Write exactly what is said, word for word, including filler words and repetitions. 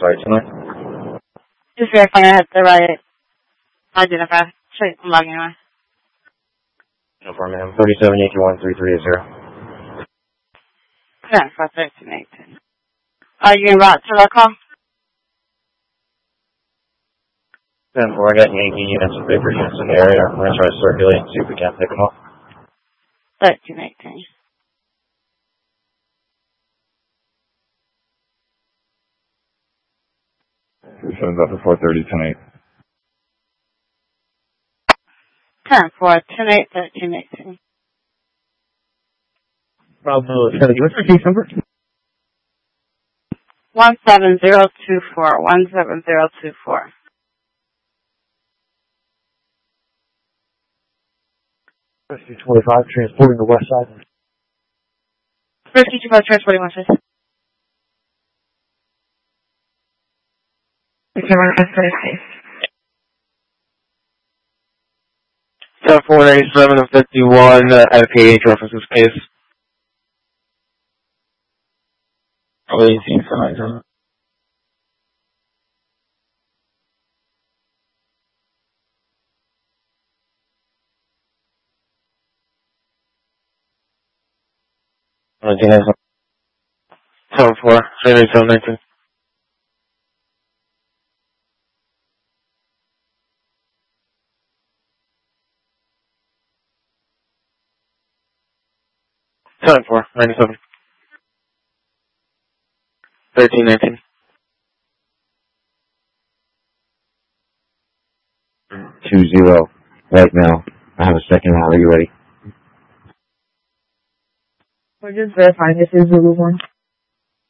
Sorry, tonight. Just verifying I had the right identifier. Sure, I'm logging on. No problem, ma'am. thirty-seven eighty-one three three zero. ten four thirteen eighteen. Are you en route to the call? ten four, I got Yankee units and paper units in the area. I'm going to try to circulate and see if we can't pick them up. thirteen eighteen. Seven's up for four thirty tonight. ten four, ten eight, thirteen eighteen. Bravo seventy. What's your case number? One seven zero two four. One seven zero two four. Rescue twenty-five, transporting the west side. Rescue two five, transporting one six. Okay, we're on Thursday. ten four ninety-seven and fifty-one uh, at a K H references case. Oh, eighteen five. ten four, seventy-seven nineteen. ten four, ninety-seven. thirteen nineteen. two zero. Right now. I have a second round. Are you ready? We're just verifying this is Zulu one.